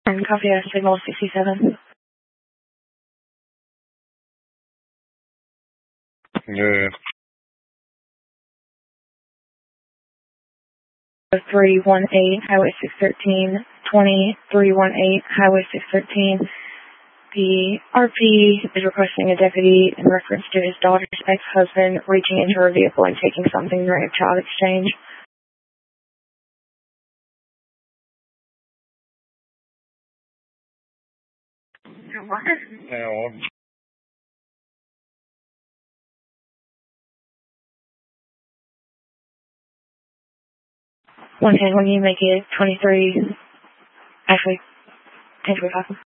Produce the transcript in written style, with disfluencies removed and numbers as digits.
Copy, signal 67. Yeah. 318, Highway 613, 318, Highway 613. The RP is requesting a deputy in reference to his daughter's ex-husband reaching into her vehicle and taking something during a child exchange. What? Yeah, 110, when you make it 23, actually, 1025.